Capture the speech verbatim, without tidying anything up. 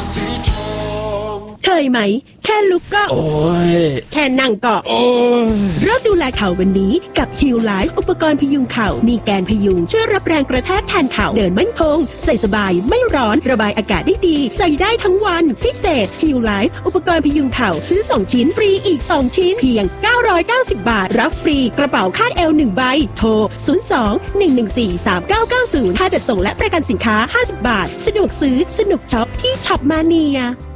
สีทองเคยไหมแค่ลุกก็โอ้ยแค่นั่งก็โอ้ยเริ่มดูแลเข่าวันนี้กับ Heal Life อุปกรณ์พยุงเข่ามีแกนพยุงช่วยรับแรงกระแทกแทนเข่าเดินมั่นคงใส่สบายไม่ร้อนระบายอากาศได้ดีใส่ได้ทั้งวันพิเศษ Heal Life อุปกรณ์พยุงเข่าซื้อสองชิ้นฟรีอีกสองชิ้นเพียงเก้าร้อยเก้าสิบบาทรับฟรีกระเป๋าคาดเอวหนึ่งใบโทรศูนย์ สอง หนึ่ง หนึ่ง สี่ สาม เก้า เก้า ศูนย์ค่าจัดส่งและประกันสินค้าห้าสิบบาทสะดวกซื้อสนุกช็อปที่ช็อปมาเนีย